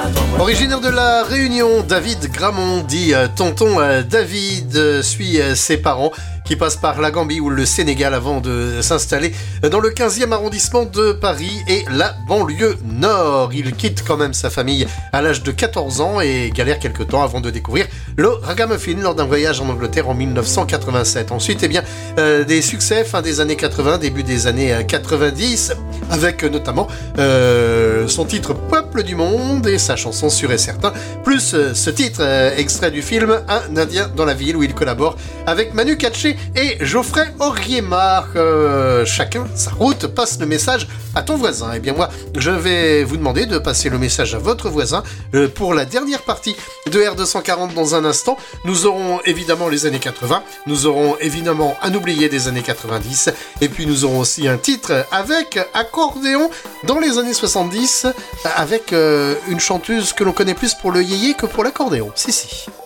Originaire de la Réunion, David Gramont, dit tonton David, suit ses parents qui passent par la Gambie ou le Sénégal avant de s'installer dans le 15e arrondissement de Paris et la banlieue nord. Il quitte quand même sa famille à l'âge de 14 ans et galère quelques temps avant de découvrir le ragamuffin lors d'un voyage en Angleterre en 1987. Ensuite, des succès fin des années 80, début des années 90, avec notamment son titre Peuple du Monde et sa chanson Sûr et Certain, plus ce titre extrait du film Un Indien dans la ville où il collabore avec Manu Katché et Geoffrey Auriemard. Chacun sa route, passe le message à ton voisin. Eh bien moi, je vais vous demander de passer le message à votre voisin pour la dernière partie de R240 dans un instant. Nous aurons évidemment les années 80, nous aurons évidemment un oublié des années 90, et puis nous aurons aussi un titre avec accordéon dans les années 70, avec une chanteuse que l'on connaît plus pour le yéyé que pour l'accordéon. Si.